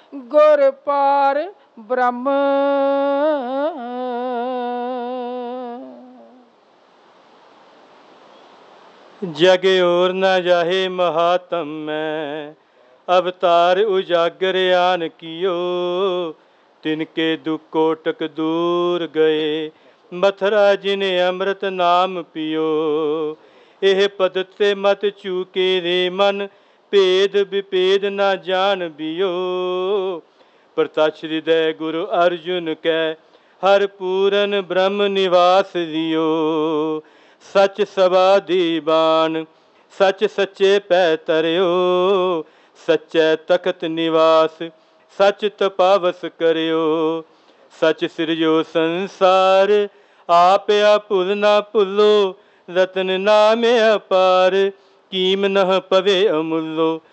ਗੁਰ ਪਾਰ ਬ੍ਰਹਮ। जग और न जाहे महात्म मैं, अवतार उजागर आन कियो। तिनके दुख कोटक दूर गए, मथुरा जिने अमृत नाम पियो। एह पदत से मत चूके रे मन, भेद विभेद न जान बियो। प्रतक्ष हृदय गुरु अर्जुन कै, हर पूरन ब्रह्म निवास दियो। सच सबाधि बान, सच सच्चे पै तरियो। सच्चै तखत निवास, सच तपावस करियो। सच सिरजो संसार, आप भुल ना भुलो। रतन नाम अपार, कीम नह पवे अमुलो।